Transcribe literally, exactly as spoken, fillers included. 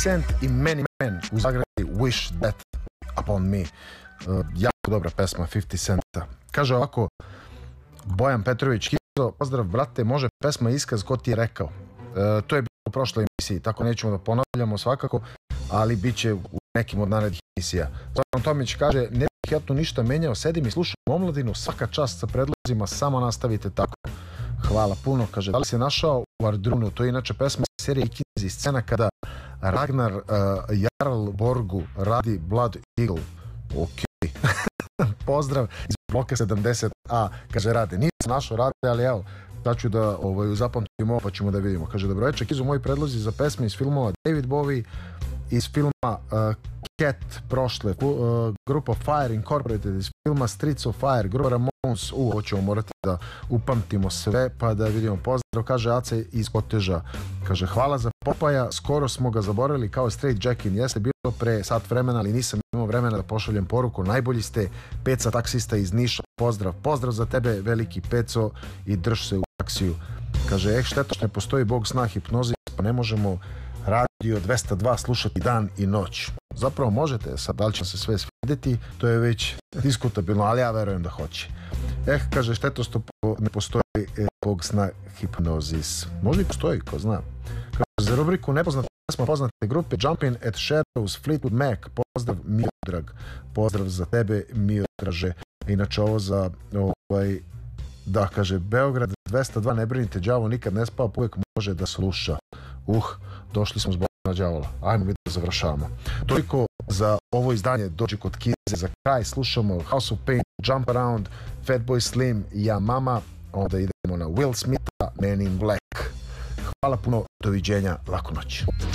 Cent i Many Men u zagradi Wish That Upon Me. Uh, jako dobra pesma fifty Centa. Kaže ovako Bojan Petrović, Kizo, pozdrav brate, može pesma Iskaz ko ti je rekao. Uh, to je bilo u prošloj emisiji, tako nećemo da ponavljamo svakako, ali bit će u nekim od narednih emisija. Zoran Tomić kaže, ne bih ja tu ništa menjao, sedim i slušam omladinu, svaka čast sa predlozima, samo nastavite tako. Hvala puno, kaže, da li si našao u Ardrunu, to je inače pesma serije Ikins iz scena kada Ragnar uh, Jarl Borgu radi Blood Eagle. Ok. Pozdrav iz bloka sedamdeset A, kaže, rade. Nisam našao, rade, ali evo, da ću da ovaj, zapamtim ovo pa ćemo da vidimo. Kaže, dobro večer, Kizo, moji predlozi za pesme iz filmova David Bowie, iz filma uh, Cat prošle, uh, grupa Fire Incorporated, iz filma Streets of Fire, grupa Ramones, u, ovo ćemo morati da upamtimo sve, pa da vidimo. Pozdrav, kaže Ace iz Koteža. Kaže, hvala za Popaja, skoro smo ga zaboravili kao Straight Jackin, jeste bilo pre sat vremena, ali nisam imao vremena da pošaljem poruku, najbolji ste, Peca taksista iz Niša, pozdrav, pozdrav za tebe, veliki Peco, i drž se u taksiju. Kaže, eh, šteta što ne postoji Bog sna hipnozi, pa ne možemo Radio dvesta dva slušati dan i noć. Zapravo možete, sad da li će se sve svidjeti, to je već diskutabilno, ali ja verujem da hoće. Eh, kaže, šteta što ne postoji eh, Bog sna hipnozis. Možda i postoji, ko zna. Kaže, za rubriku nepoznate pesma poznate grupe Jumpin' at Shadows, Fleetwood Mac, pozdrav Miodrag. Pozdrav za tebe, Miodraže. Inače ovo za ovaj, da, kaže, Beograd dvesta dva, ne brinite, đavo nikad ne spava, uvijek može da sluša. Uh, došli smo zbog na đavola. Ajmo vidjeti da završavamo. Toliko za ovo izdanje Dođi kod Kize. Za kraj slušamo House of Pain, Jump Around, Fatboy Slim, Ja Mama. Onda idemo na Will Smitha, Man in Black. Hvala puno, doviđenja, laku noć.